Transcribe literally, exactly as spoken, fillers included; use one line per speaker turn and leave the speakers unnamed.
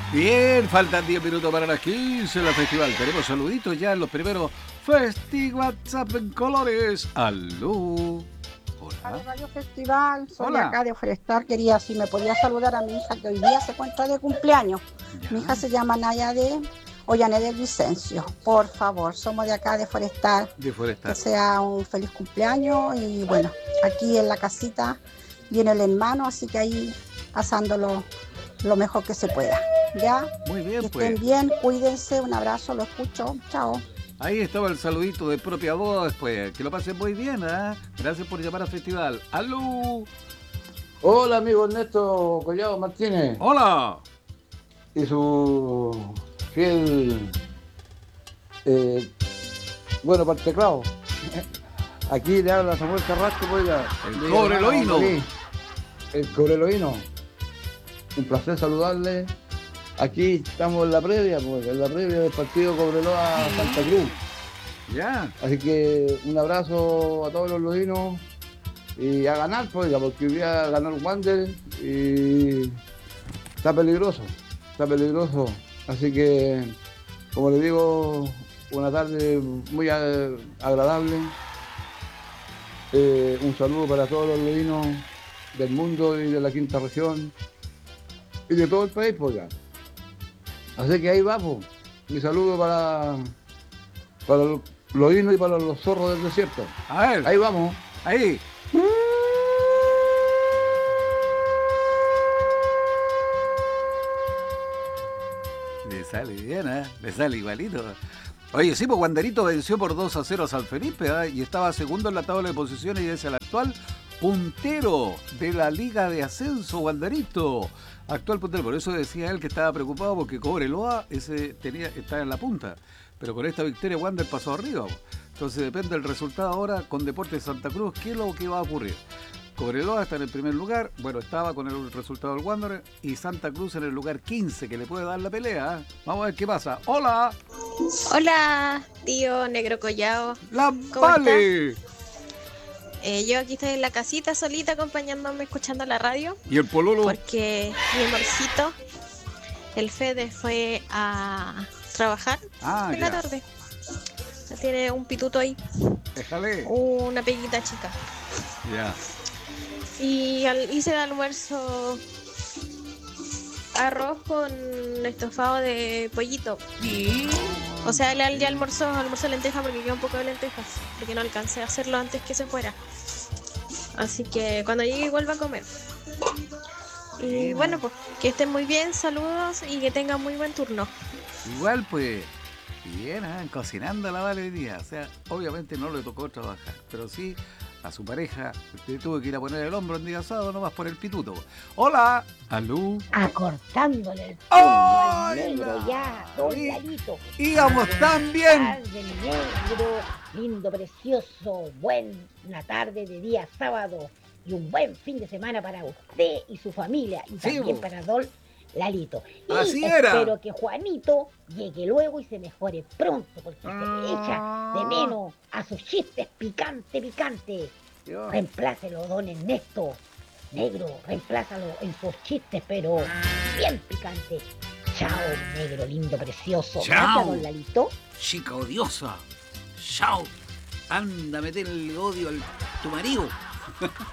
Bien, faltan diez minutos para las quince en la festival. Tenemos saluditos ya en los primeros Festi WhatsApp en colores. Aló.
De
Hola.
Radio Festival, soy
Hola.
acá de Forestal. Quería si me podía saludar a mi hija que hoy día se encuentra de cumpleaños.
Ya.
Mi hija se llama Naya de Ollané del Vicencio. Por favor, somos de acá de Forestal.
De Forestal.
Que sea un feliz cumpleaños y bueno, aquí en la casita viene el hermano, así que ahí pasándolo lo mejor que se pueda. ¿Ya?
Muy bien,
Que
pues.
estén bien, cuídense, un abrazo, lo escucho. Chao.
Ahí estaba el saludito de propia voz, pues. Que lo pasen muy bien, ¿ah? ¿eh? Gracias por llamar al festival. ¡Aló!
Hola, amigo Ernesto Collado Martínez.
¡Hola!
Y su fiel, eh, bueno, para el teclado. Aquí le habla Samuel Carrasco, oiga.
El Cobreloíno.
El Cobreloíno. Un placer saludarle. Aquí estamos en la previa, pues, en la previa del partido Cobreloa Santa Cruz.
Ya.
Así que un abrazo a todos los loínos y a ganar, pues, porque hoy día ganó el Wander y está peligroso, está peligroso. Así que, como le digo, una tarde muy a- agradable. Eh, un saludo para todos los loínos del mundo y de la quinta región y de todo el país, pues ya. Así que ahí vamos. Mi saludo para, para los loínos y para los zorros del desierto.
A ver.
Ahí vamos.
Ahí. Le sale bien, ¿eh? Le sale igualito. Oye, sí, pues Wanderito venció por dos a cero a San Felipe, ¿eh? Y estaba segundo en la tabla de posiciones y es el actual puntero de la Liga de Ascenso, Wanderito. Actual puntero, por eso decía él que estaba preocupado porque Cobreloa ese tenía, estaba en la punta. Pero con esta victoria Wander pasó arriba. Entonces depende del resultado ahora con Deportes Santa Cruz, qué es lo que va a ocurrir. Cobreloa está en el primer lugar, bueno, estaba con el resultado del Wanderer, y Santa Cruz en el lugar quince, que le puede dar la pelea. ¿eh? Vamos a ver qué pasa. ¡Hola!
Hola, tío Negro Collao.
¡La
¿Cómo
Vale!
Eh, yo aquí estoy en la casita solita acompañándome, escuchando la radio,
¿Y el pololo?
porque mi amorcito, el Fede, fue a trabajar
Ah,
en
ya.
la tarde. Tiene un pituto ahí,
Déjale.
una peguita chica.
Ya.
Y al, hice el almuerzo arroz con estofado de pollito. O sea, él ya almorzó, almorzó lenteja porque queda un poco de lentejas, porque no alcancé a hacerlo antes que se fuera. Así que cuando llegue igual va a comer. Y bueno, pues que estén muy bien, saludos y que tengan muy buen turno.
Igual, pues, bien, ¿eh? Cocinando la Vale hoy día. O sea, obviamente no le tocó trabajar, pero sí a su pareja le tuvo que ir a poner el hombro en día sábado nomás por el pituto. ¡Hola! ¡Alú!
Acortándole el turno
¡Ay,
al negro
la-
ya, don
y-
Lalito.
íbamos tan bien.
Tarde, negro, lindo, precioso, buena tarde de día sábado y un buen fin de semana para usted y su familia y
Sí,
también
bo.
para don Lalito. Y
Así era.
espero que Juanito llegue luego y se mejore pronto porque se le echa de menos a sus chistes picante, picante.
Dios.
Reemplácelo, don Ernesto. Negro, reemplázalo en sus chistes, pero bien picante. Chao, negro, lindo, precioso.
Chao.
Gracias, don Lalito.
Chica odiosa. Chao. Anda a meterle odio a tu marido.